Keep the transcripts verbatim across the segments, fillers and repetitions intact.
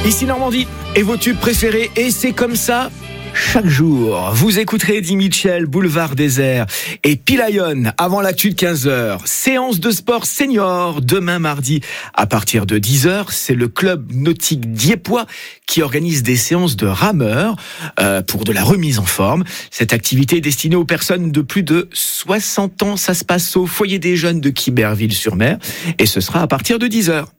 Ici Normandie et vos tubes préférés, et c'est comme ça chaque jour. Vous écouterez Eddie Mitchell, Boulevard Désert, et Pilayon avant l'actu de quinze heures. Séance de sport senior demain mardi à partir de dix heures. C'est le club nautique diepois qui organise des séances de rameurs euh, pour de la remise en forme. Cette activité est destinée aux personnes de plus de soixante ans. Ça se passe au foyer des jeunes de Quiberville-sur-Mer et ce sera à partir de dix heures.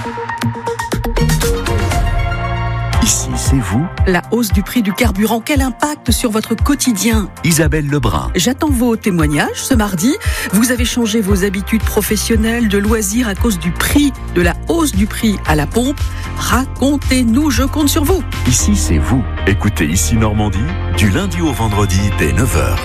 Ici, c'est vous. La hausse du prix du carburant, quel impact sur votre quotidien ? Isabelle Lebrun. J'attends vos témoignages ce mardi. Vous avez changé vos habitudes professionnelles, de loisirs à cause du prix, de la hausse du prix à la pompe. Racontez-nous, je compte sur vous. Ici, c'est vous. Écoutez Ici Normandie, du lundi au vendredi dès neuf heures.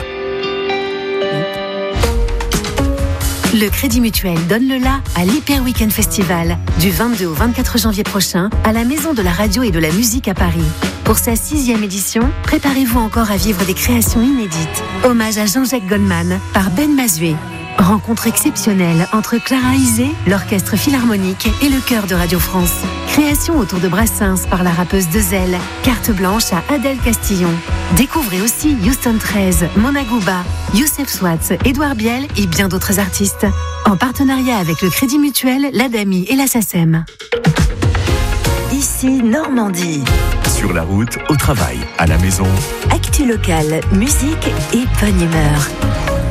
Le Crédit Mutuel donne le la à l'Hyper Weekend Festival du vingt-deux au vingt-quatre janvier prochain à la Maison de la Radio et de la Musique à Paris. Pour sa sixième édition, préparez-vous encore à vivre des créations inédites. Hommage à Jean-Jacques Goldman par Ben Mazué. Rencontre exceptionnelle entre Clara Isé, l'Orchestre Philharmonique et le Chœur de Radio France. Création autour de Brassens par la rappeuse Dezel. Carte blanche à Adèle Castillon. Découvrez aussi Houston treize, Mona Gouba, Youssef Swatz, Édouard Biel et bien d'autres artistes. En partenariat avec le Crédit Mutuel, l'Adami et la SACEM. Ici Normandie. Sur la route, au travail, à la maison. Actu locale, musique et bonne humeur.